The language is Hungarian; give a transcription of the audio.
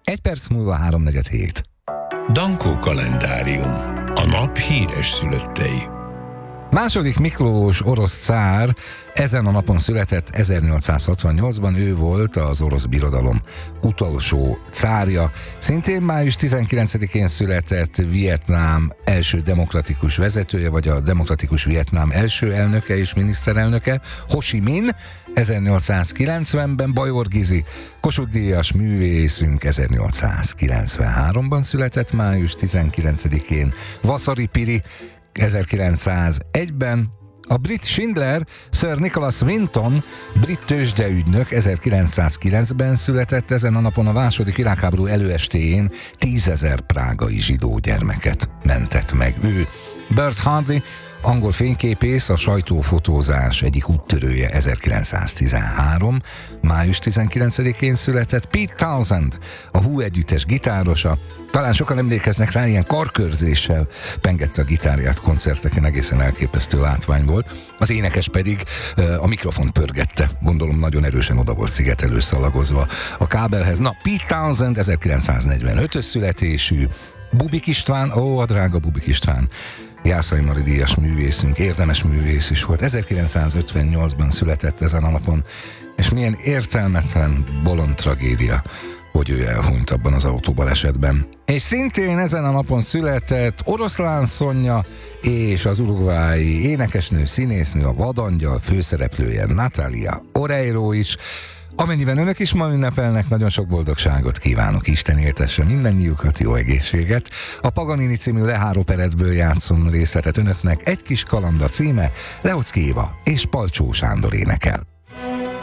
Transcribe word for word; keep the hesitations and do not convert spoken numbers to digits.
Egy perc múlva háromnegyed hét. Dankó kalendárium. A nap híres szülöttei. Második Miklós orosz cár ezen a napon született ezernyolcszázhatvannyolcban, ő volt az orosz birodalom utolsó cárja. Szintén május tizenkilencedikén született Vietnám első demokratikus vezetője, vagy a demokratikus Vietnám első elnöke és miniszterelnöke, Ho Chi Minh, ezernyolcszázkilencvenben. Bajor Gizi, Kossuth-díjas művészünk ezernyolcszázkilencvenháromban született május tizenkilencedikén. Vasari Piri ezerkilencszázegyben. A brit Schindler, Sir Nicholas Winton, brit tőzsdeügynök ezerkilencszázkilencben született. Ezen a napon a második világháború előestéjén tízezer prágai zsidó gyermeket mentett meg ő. Bert Hardy, angol fényképész, a sajtófotózás egyik úttörője, ezerkilencszáztizenhárom. május tizenkilencedikén született. Pete Townshend, a Who együttes gitárosa. Talán sokan emlékeznek rá, ilyen karkörzéssel pengette a gitárját koncerteken, egészen elképesztő látvány volt. Az énekes pedig uh, a mikrofont pörgette, gondolom nagyon erősen oda volt szigetelő szalagozva a kábelhez. Na, Pete Townshend ezerkilencszáznegyvenötös születésű. Bubik István, ó, a drága Bubik István, Jászai Mari díjas művészünk, érdemes művész is volt. ezerkilencszázötvennyolcban született ezen a napon, és milyen értelmetlen, bolond tragédia, hogy ő elhunyt abban az autóbalesetben. És szintén ezen a napon született Oroszlán Szonya és az uruguayi énekesnő, színésznő, a Vadangyal főszereplője Natalia Oreiro is. Amennyiben önök is ma ünnepelnek, nagyon sok boldogságot kívánok, Isten éltesse mindennyiukat, jó egészséget. A Paganini című Lehár operettből játszom részletet önöknek, Egy kis kaland a címe, Lehoczky Éva és Palcsó Sándor énekel.